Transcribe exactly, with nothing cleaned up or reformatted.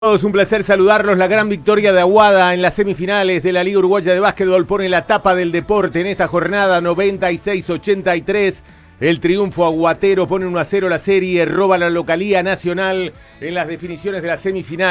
Es un placer saludarlos. La gran victoria de Aguada en las semifinales de la Liga Uruguaya de Básquetbol pone la tapa del deporte en esta jornada noventa y seis ochenta y tres. El triunfo aguatero pone uno a cero la serie, roba la localía nacional en las definiciones de la semifinal.